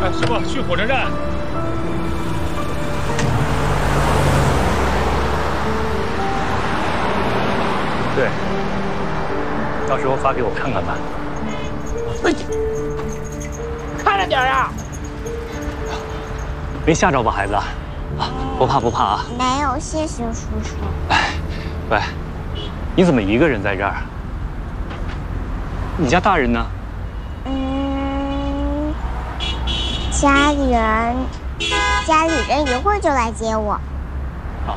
哎，师傅，去火车站。 对，到时候发给我看看吧。 看着点啊！ 没吓着吧，孩子？啊，不怕不怕啊。 没有，谢谢叔叔。 哎，喂，你怎么一个人在这儿？你家大人呢？ 家里人一会儿就来接我。